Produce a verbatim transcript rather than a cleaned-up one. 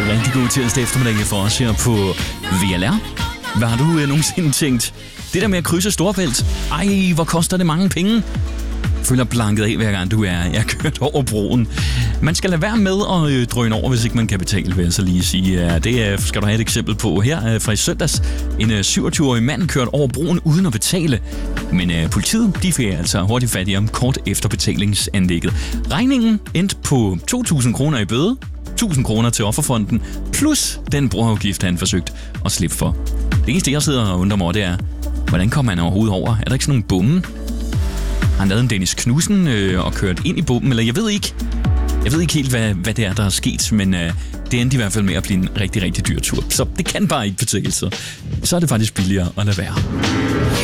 Rigtig god tirsdag eftermiddag for os her på V L R. Hvad har du øh, nogensinde tænkt? Det der med at krydse Storebælt, ej, hvor koster det mange penge? Jeg føler blanket af, hver gang du er, jeg er kørt over broen. Man skal lade være med at øh, drøne over, hvis ikke man kan betale, vil jeg så lige sige. Ja, det øh, skal du have et eksempel på her øh, fra i søndags. En øh, syvogtyve-årig mand kørte over broen uden at betale. Men øh, politiet, de fik altså hurtigt fat i ham kort efter betalingsanlægget. Regningen endte på to tusind kroner i bøde, tusind kroner til offerfonden, plus den broafgift, han forsøgte at slippe for. Det eneste, jeg sidder og undrer mig over, det er, hvordan kommer han overhovedet over? Er der ikke sådan nogle bomme? Han lavede en Dennis Knudsen øh, og kørt ind i bomben, eller jeg ved ikke. Jeg ved ikke helt, hvad, hvad det er, der er sket, men øh, det endte i hvert fald med at blive en rigtig, rigtig dyr tur. Så det kan bare ikke betale sig. Så er det faktisk billigere at lade være.